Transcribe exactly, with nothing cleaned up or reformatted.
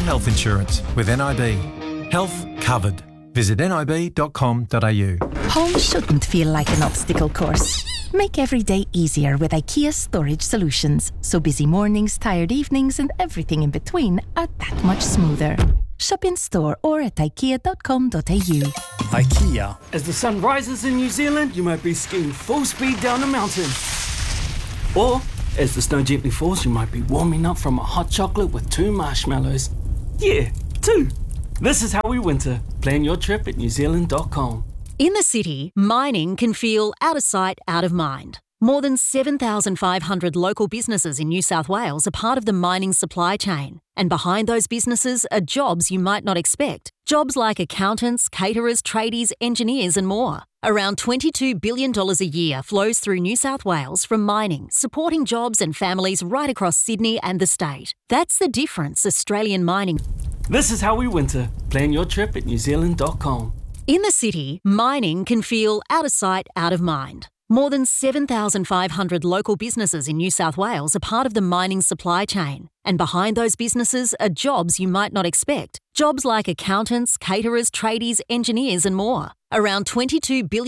health insurance with N I B. Health covered. Visit nib dot com dot a u. Home shouldn't feel like an obstacle course. Make every day easier with IKEA storage solutions, so busy mornings, tired evenings and everything in between are that much smoother. Shop in store or at ikea dot com dot a u. IKEA. As the sun rises in New Zealand, you might be skiing full speed down a mountain. Or, as the snow gently falls, you might be warming up from a hot chocolate with two marshmallows. Yeah, two. This is how we winter. Plan your trip at new zealand dot com. In the city, mining can feel out of sight, out of mind. More than seven thousand five hundred local businesses in New South Wales are part of the mining supply chain. And behind those businesses are jobs you might not expect. Jobs like accountants, caterers, tradies, engineers and more. Around twenty-two billion dollars a year flows through New South Wales from mining, supporting jobs and families right across Sydney and the state. That's the difference Australian mining. This is how we winter. Plan your trip at new zealand dot com. In the city, mining can feel out of sight, out of mind. More than seven thousand five hundred local businesses in New South Wales are part of the mining supply chain. And behind those businesses are jobs you might not expect. Jobs like accountants, caterers, tradies, engineers and more. Around twenty-two billion